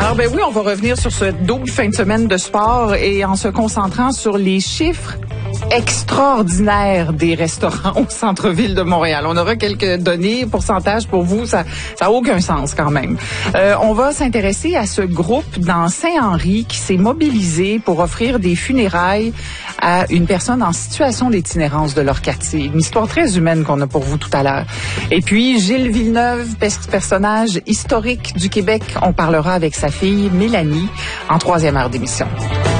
Alors ben oui, on va revenir sur ce double fin de semaine de sport et en se concentrant sur les chiffres extraordinaires des restaurants au centre-ville de Montréal. On aura quelques données, pourcentages pour vous, ça a aucun sens quand même. On va s'intéresser à ce groupe dans Saint-Henri qui s'est mobilisé pour offrir des funérailles à une personne en situation d'itinérance de leur quartier. Une histoire très humaine qu'on a pour vous tout à l'heure. Et puis, Gilles Villeneuve, personnage historique du Québec, on parlera avec sa fille Mélanie en 3e heure d'émission.